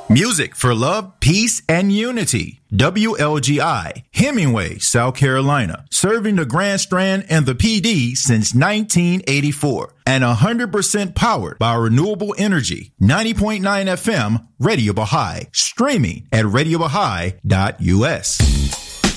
Music for love, peace, and unity. WLGI, Hemingway, South Carolina. Serving the Grand Strand and the PD since 1984. And 100% powered by renewable energy. 90.9 FM, Radio Baha'i. Streaming at RadioBaha'i.us.